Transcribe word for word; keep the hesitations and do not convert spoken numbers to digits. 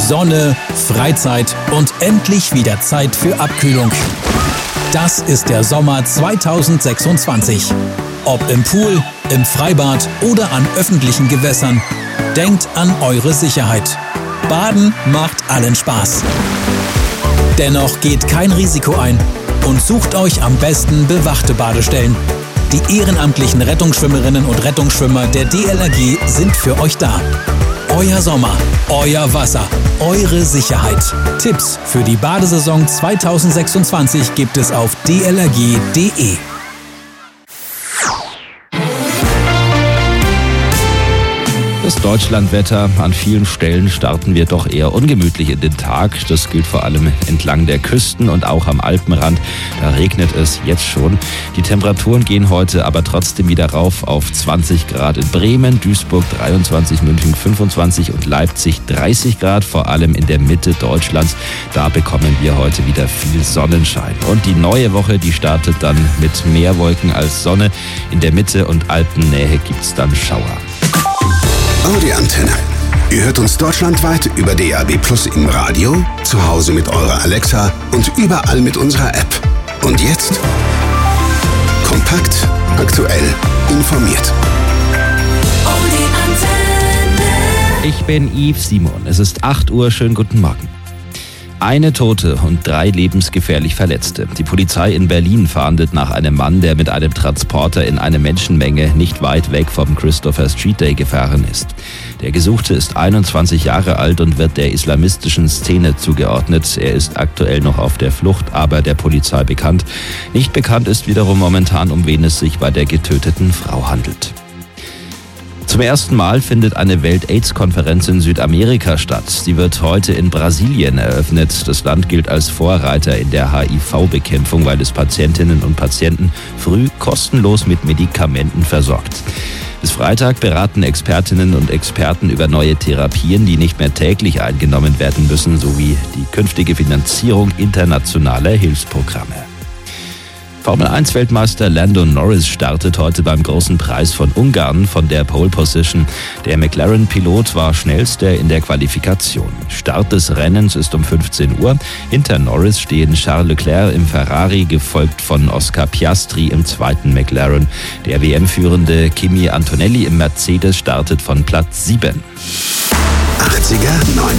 Sonne, Freizeit und endlich wieder Zeit für Abkühlung. Das ist der Sommer zweitausendsechsundzwanzig. Ob im Pool, im Freibad oder an öffentlichen Gewässern, denkt an eure Sicherheit. Baden macht allen Spaß. Dennoch geht kein Risiko ein und sucht euch am besten bewachte Badestellen. Die ehrenamtlichen Rettungsschwimmerinnen und Rettungsschwimmer der D L R G sind für euch da. Euer Sommer, euer Wasser, eure Sicherheit. Tipps für die Badesaison zweitausendsechsundzwanzig gibt es auf d l r g punkt d e. Das Deutschlandwetter. An vielen Stellen starten wir doch eher ungemütlich in den Tag. Das gilt vor allem entlang der Küsten und auch am Alpenrand. Da regnet es jetzt schon. Die Temperaturen gehen heute aber trotzdem wieder rauf auf zwanzig Grad in Bremen, Duisburg dreiundzwanzig, München fünfundzwanzig und Leipzig dreißig Grad, vor allem in der Mitte Deutschlands. Da bekommen wir heute wieder viel Sonnenschein. Und die neue Woche, die startet dann mit mehr Wolken als Sonne. In der Mitte und Alpennähe gibt's dann Schauer. Audi-Antenne. Ihr hört uns deutschlandweit über D A B Plus im Radio, zu Hause mit eurer Alexa und überall mit unserer App. Und jetzt? Kompakt, aktuell, informiert. Audi-Antenne. Ich bin Yves Simon. Es ist acht Uhr. Schönen guten Morgen. Eine Tote und drei lebensgefährlich Verletzte. Die Polizei in Berlin fahndet nach einem Mann, der mit einem Transporter in eine Menschenmenge nicht weit weg vom Christopher Street Day gefahren ist. Der Gesuchte ist einundzwanzig Jahre alt und wird der islamistischen Szene zugeordnet. Er ist aktuell noch auf der Flucht, aber der Polizei bekannt. Nicht bekannt ist wiederum momentan, um wen es sich bei der getöteten Frau handelt. Zum ersten Mal findet eine Welt-Aids-Konferenz in Südamerika statt. Sie wird heute in Brasilien eröffnet. Das Land gilt als Vorreiter in der H I V-Bekämpfung, weil es Patientinnen und Patienten früh kostenlos mit Medikamenten versorgt. Bis Freitag beraten Expertinnen und Experten über neue Therapien, die nicht mehr täglich eingenommen werden müssen, sowie die künftige Finanzierung internationaler Hilfsprogramme. Formel eins Weltmeister Lando Norris startet heute beim Großen Preis von Ungarn von der Pole Position. Der McLaren-Pilot war schnellster in der Qualifikation. Start des Rennens ist um fünfzehn Uhr. Hinter Norris stehen Charles Leclerc im Ferrari, gefolgt von Oscar Piastri im zweiten McLaren. Der W M-führende Kimi Antonelli im Mercedes startet von Platz sieben. achtziger, neunziger